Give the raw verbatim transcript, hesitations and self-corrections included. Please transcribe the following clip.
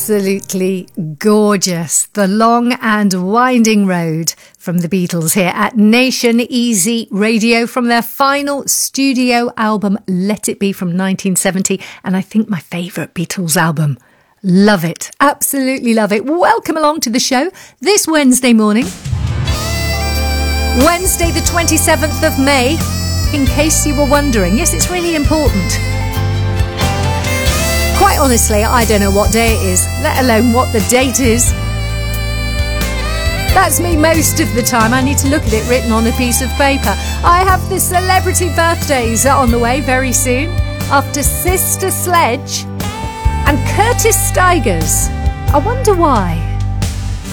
Absolutely gorgeous. The Long and Winding Road from the Beatles here at Nation Easy Radio from their final studio album, Let It Be, from nineteen seventy. And I think my favourite Beatles album. Love it. Absolutely love it. Welcome along to the show this Wednesday morning. Wednesday the twenty-seventh of May. In case you were wondering. Yes, it's really important. Quite honestly, I don't know what day it is, let alone what the date is. That's me most of the time. I need to look at it written on a piece of paper. I have the celebrity birthdays on the way very soon. After Sister Sledge and Curtis Stigers. I wonder why.